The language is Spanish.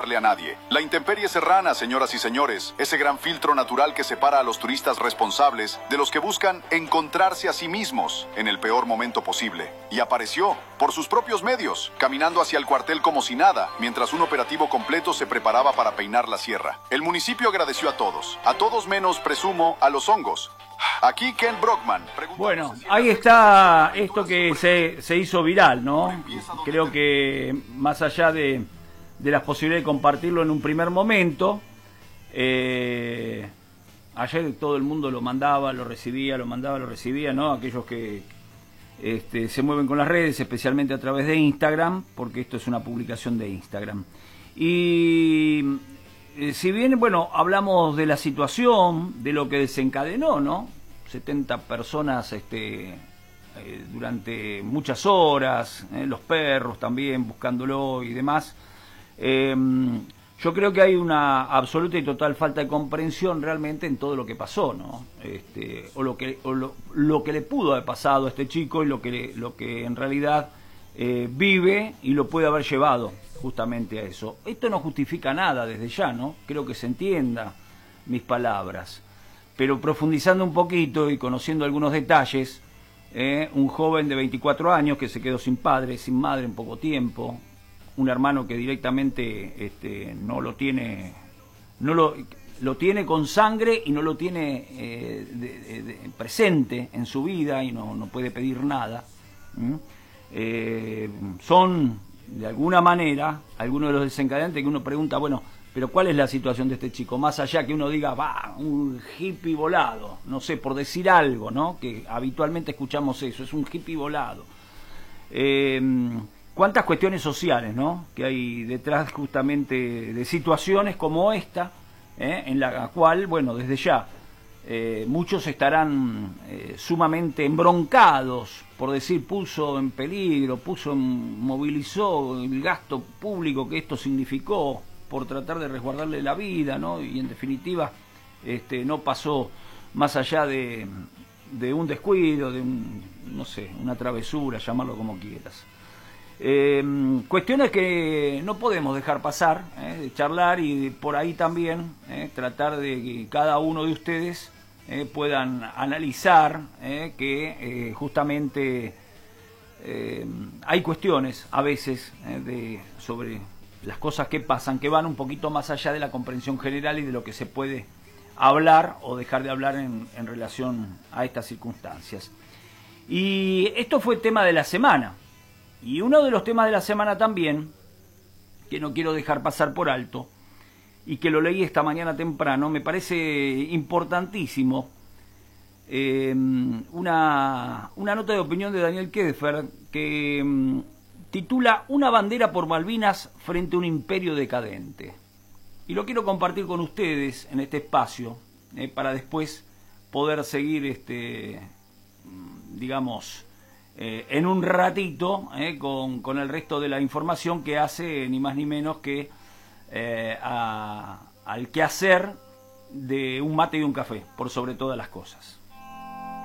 a nadie. La intemperie serrana, señoras y señores, ese gran filtro natural que separa a los turistas responsables de los que buscan encontrarse a sí mismos en el peor momento posible. Y apareció, por sus propios medios, caminando hacia el cuartel como si nada, mientras un operativo completo se preparaba para peinar la sierra. El municipio agradeció a todos menos, presumo, a los hongos. Aquí Ken Brockman. Bueno, ahí está esto que se hizo viral, ¿no? Creo que más allá de las posibilidades de compartirlo en un primer momento, ayer todo el mundo lo mandaba, lo recibía, ¿no? Aquellos que se mueven con las redes, especialmente a través de Instagram, porque esto es una publicación de Instagram. Y si bien, bueno, hablamos de la situación, de lo que desencadenó, ¿no? 70 personas durante muchas horas, los perros también buscándolo y demás. Yo creo que hay una absoluta y total falta de comprensión realmente en todo lo que pasó, ¿no? O lo que le pudo haber pasado a este chico y lo que en realidad vive y lo puede haber llevado justamente a eso. Esto no justifica nada desde ya, ¿no? Creo que se entienda mis palabras. Pero profundizando un poquito y conociendo algunos detalles, un joven de 24 años que se quedó sin padre, sin madre en poco tiempo, un hermano que directamente no lo tiene, lo tiene con sangre y no lo tiene presente en su vida y no puede pedir nada. Son de alguna manera algunos de los desencadenantes que uno pregunta, bueno, pero ¿cuál es la situación de este chico? Más allá que uno diga, va, un hippie volado, no sé, por decir algo, ¿no? Que habitualmente escuchamos eso, es un hippie volado. ¿Cuántas cuestiones sociales, ¿no? Que hay detrás justamente de situaciones como esta, en la cual, bueno, desde ya, muchos estarán sumamente embroncados, por decir, puso en peligro, movilizó el gasto público que esto significó por tratar de resguardarle la vida, ¿no? Y en definitiva no pasó más allá de un descuido, de no sé, una travesura, llamarlo como quieras. Cuestiones que no podemos dejar pasar, de charlar y por ahí también tratar de que cada uno de ustedes puedan analizar que justamente hay cuestiones a veces sobre las cosas que pasan que van un poquito más allá de la comprensión general y de lo que se puede hablar o dejar de hablar en relación a estas circunstancias. Y esto fue el tema de la semana. Y uno de los temas de la semana también, que no quiero dejar pasar por alto, y que lo leí esta mañana temprano, me parece importantísimo, una nota de opinión de Daniel Keffer que titula Una bandera por Malvinas frente a un imperio decadente. Y lo quiero compartir con ustedes en este espacio, para después poder seguir, digamos, en un ratito con el resto de la información que hace ni más ni menos que al quehacer de un mate y un café, por sobre todas las cosas.